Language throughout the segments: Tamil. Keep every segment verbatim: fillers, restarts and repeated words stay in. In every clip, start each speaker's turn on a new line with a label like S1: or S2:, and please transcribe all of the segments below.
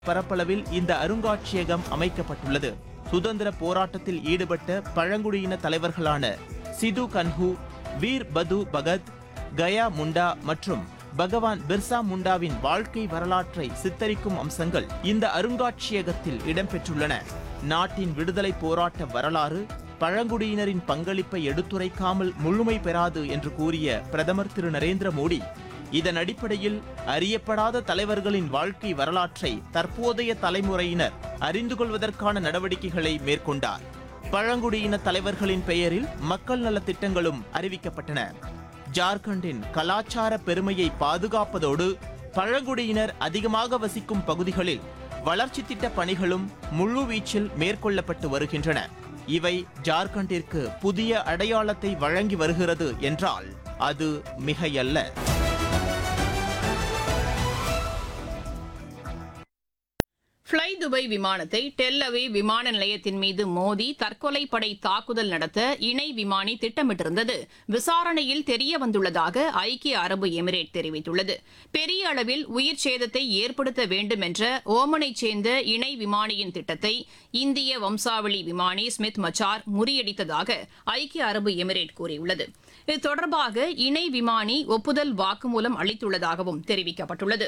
S1: பரப்பளவில் இந்த அருங்காட்சியகம் அமைக்கப்பட்டுள்ளது. சுதந்திர போராட்டத்தில் ஈடுபட்ட பழங்குடியின தலைவர்களான சிது கன்ஹூ, வீர் பது பகத், கயா முண்டா மற்றும் பகவான் பிர்சா முண்டாவின் வாழ்க்கை வரலாற்றை சித்தரிக்கும் அம்சங்கள் இந்த அருங்காட்சியகத்தில் இடம்பெற்றுள்ளன. நாட்டின் விடுதலை போராட்ட வரலாறு பழங்குடியினரின் பங்களிப்பை எடுத்துரைக்காமல் முழுமை பெறாது என்று கூறிய பிரதமர் திரு நரேந்திர மோடி, இதன் அடிப்படையில் அறியப்படாத தலைவர்களின் வாழ்க்கை வரலாற்றை தற்போதைய தலைமுறையினர் அறிந்து கொள்வதற்கான நடவடிக்கைகளை மேற்கொண்டார். பழங்குடியின தலைவர்களின் பெயரில் மக்கள் நலத் திட்டங்களும் அறிவிக்கப்பட்டன. ஜார்க்கண்டின் கலாச்சார பெருமையை பாதுகாப்பதோடு பழங்குடியினர் அதிகமாக வசிக்கும் பகுதிகளில் வளர்ச்சி திட்ட பணிகளும் முழுவீச்சில் மேற்கொள்ளப்பட்டு வருகின்றன. இவை ஜார்க்கண்டிற்கு புதிய அடையாளத்தை வழங்கி வருகிறது என்றால் அது மிகையல்ல.
S2: ஃப்ளை துபாய் விமானத்தை டெல் அவீவ் விமான நிலையத்தின் மீது மோதி தற்கொலை படை தாக்குதல் நடத்த இணை விமானி திட்டமிட்டிருந்தது விசாரணையில் தெரியவந்துள்ளதாக ஐக்கிய அரபு எமிரேட் தெரிவித்துள்ளது. பெரிய அளவில் உயிர் சேதத்தை ஏற்படுத்த வேண்டும் என்ற ஓமனைச் சேர்ந்த இணை விமானியின் திட்டத்தை இந்திய வம்சாவளி விமானி ஸ்மித் மச்சார் முறியடித்ததாக ஐக்கிய அரபு எமிரேட் கூறியுள்ளது. இது தொடர்பாக இணை விமானி ஒப்புதல் வாக்குமூலம் அளித்துள்ளதாகவும் தெரிவிக்கப்பட்டுள்ளது.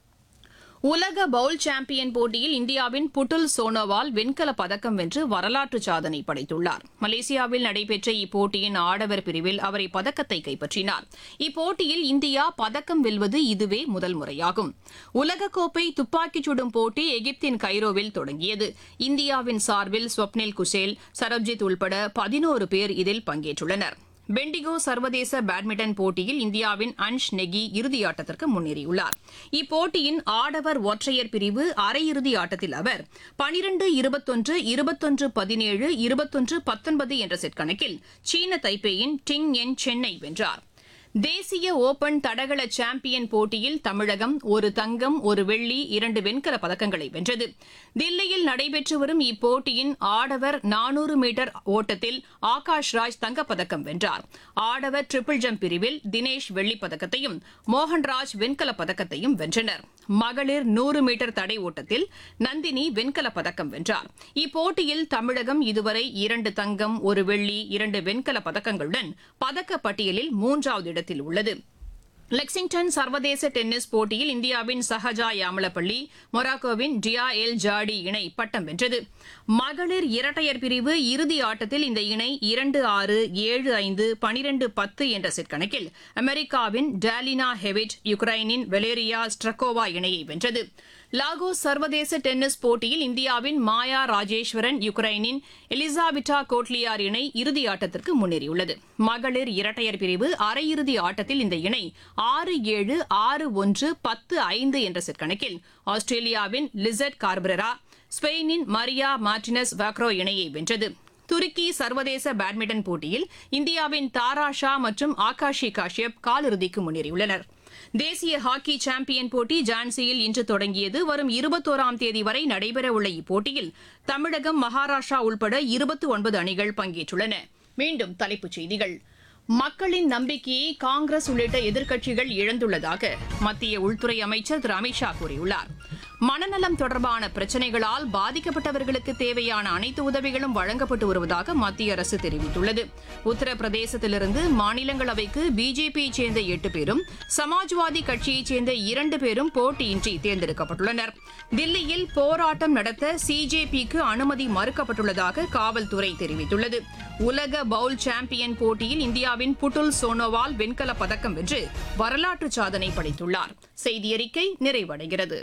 S2: உலக பவுல் சாம்பியன் போட்டியில் இந்தியாவின் புட்டுல் சோனோவால் வெண்கலப் பதக்கம் வென்று வரலாற்று சாதனை படைத்துள்ளார். மலேசியாவில் நடைபெற்ற இப்போட்டியின் ஆடவர் பிரிவில் அவர் இப்பதக்கத்தை கைப்பற்றினார். இப்போட்டியில் இந்தியா பதக்கம் வெல்வது இதுவே முதல் முறையாகும். உலகக்கோப்பை துப்பாக்கிச் சுடும் போட்டி எகிப்தின் கைரோவில் தொடங்கியது. இந்தியாவின் சார்பில் ஸ்வப்னில் குசேல், சரப்ஜித் உள்பட பதினோரு பேர் இதில் பங்கேற்றுள்ளனர். பெண்டிகோ சர்வதேச பேட்மிண்டன் போட்டியில் இந்தியாவின் அன்ஷ் நெகி இறுதியாட்டத்திற்கு முன்னேறியுள்ளார். இப்போட்டியின் ஆடவர் ஒற்றையர் பிரிவு அரையிறுதி ஆட்டத்தில் அவர் பனிரண்டு இருபத்தொன்று இருபத்தொன்று பதினேழு இருபத்தொன்று பத்தொன்பது என்ற செட் கணக்கில் சீன தைப்பேயின் டிங் என் சென்னை வென்றார். தேசிய ஓபன் தடகள சாம்பியன் போட்டியில் தமிழகம் ஒரு தங்கம், ஒரு வெள்ளி, இரண்டு வெண்கல பதக்கங்களை வென்றது. தில்லியில் நடைபெற்று வரும் இப்போட்டியின் ஆடவர் நானூறு மீட்டர் ஓட்டத்தில் ஆகாஷ் ராஜ் தங்கப்பதக்கம் வென்றார். ஆடவர் ட்ரிபிள் ஜம்ப் பிரிவில் தினேஷ் வெள்ளிப் பதக்கத்தையும் மோகன்ராஜ் வெண்கலப் பதக்கத்தையும் வென்றனர். மகளிர் நூறு மீட்டர் தடை ஓட்டத்தில் நந்தினி வெண்கலப் பதக்கம் வென்றார். இப்போட்டியில் தமிழகம் இதுவரை இரண்டு தங்கம், ஒரு வெள்ளி, இரண்டு வெண்கல பதக்கங்களுடன் பதக்கப் பட்டியலில் மூன்றாவது இடத்தில் உள்ளது. லெக்சிங்டன் சர்வதேச டென்னிஸ் போட்டியில் இந்தியாவின் சஹஜா யாமலப்பள்ளி, மொராக்கோவின் டியா எல் ஜாடி இணை பட்டம் வென்றது. மகளிர் இரட்டையர் பிரிவு இறுதி ஆட்டத்தில் இந்த இணை இரண்டு ஆறு, ஏழு ஐந்து, பனிரெண்டு பத்து என்ற செட் கணக்கில் அமெரிக்காவின் டாலினா ஹெவிட், யுக்ரைனின் வெலேரியா ஸ்ட்ரக்கோவா இணையை வென்றது. லாகோஸ் சர்வதேச டென்னிஸ் போட்டியில் இந்தியாவின் மாயா ராஜேஸ்வரன், யுக்ரைனின் எலிசாபிட்டா கோட்லியார் இணை இறுதியாட்டத்திற்கு முன்னேறியுள்ளது. மகளிர் இரட்டையர் பிரிவு அரையிறுதி ஆட்டத்தில் இந்த இணை ஆறு ஏழு, ஆறு ஒன்று, பத்து ஐந்து என்ற செட் கணக்கில் ஆஸ்திரேலியாவின் லிசட் கார்பரா, ஸ்பெயினின் மரியா மார்டினஸ் வாக்ரோ இணையை வென்றது. துருக்கி சர்வதேச பேட்மிண்டன் போட்டியில் இந்தியாவின் தாரா ஷா மற்றும் ஆகாஷி காஷ்யப் காலிறுதிக்கு முன்னேறியுள்ளனர். தேசிய ஹாக்கி சாம்பியன் போட்டி ஜான்சியில் இன்று தொடங்கியது. வரும் இருபத்தோராம் தேதி வரை நடைபெறவுள்ள இப்போட்டியில் தமிழகம், மகாராஷ்டிரா உள்பட இருபத்தி ஒன்பது அணிகள் பங்கேற்றுள்ளன. மீண்டும் தலைப்புச் செய்திகள். மக்களின் நம்பிக்கையை காங்கிரஸ் உள்ளிட்ட எதிர்க்கட்சிகள் இழந்துள்ளதாக மத்திய உள்துறை அமைச்சர் திரு அமித்ஷா கூறியுள்ளார். மனநலம் தொடர்பான பிரச்சினைகளால் பாதிக்கப்பட்டவர்களுக்கு தேவையான அனைத்து உதவிகளும் வழங்கப்பட்டு வருவதாக மத்திய அரசு தெரிவித்துள்ளது. உத்தரப்பிரதேசத்திலிருந்து மாநிலங்களவைக்கு பிஜேபியை சேர்ந்த எட்டு பேரும் சமாஜ்வாதி கட்சியைச் சேர்ந்த இரண்டு பேரும் போட்டியின்றி தேர்ந்தெடுக்கப்பட்டுள்ளனர். தில்லியில் போராட்டம் நடத்த சிஜேபிக்கு அனுமதி மறுக்கப்பட்டுள்ளதாக காவல்துறை தெரிவித்துள்ளது. உலக பவுல் சாம்பியன் போட்டியில் இந்தியாவின் புட்டுல் சோனோவால் வெண்கலப் பதக்கம் வென்று வரலாற்று சாதனை படைத்துள்ளார். செய்தியறிக்கை நிறைவடைகிறது.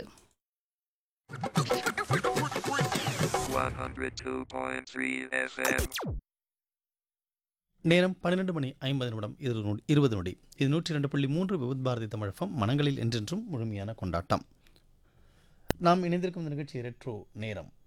S3: one oh two point three F M.
S4: நேரம் பன்னிரண்டு மணி ஐம்பது நிமிடம் இருபது நொடி. இது நூற்றி இரண்டு புள்ளி மூன்று விபத் பாரதி தமிழகம். மனங்களில் என்றென்றும் முழுமையான கொண்டாட்டம். நாம் இணைந்திருக்கும் இந்த நிகழ்ச்சி ரெட்ரோ நேரம்.